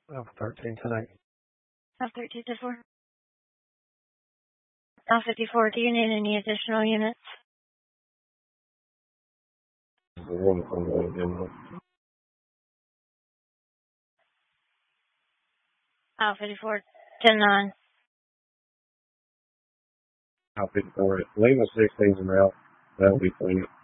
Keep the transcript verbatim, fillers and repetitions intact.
Alpha thirteen tonight. Alpha thirteen to four. Alpha fifty-four, do you need any additional units? One from the Alpha fifty-four, ten nine. Alpha fifty-four. Leave the sixteens and route. That'll be clean.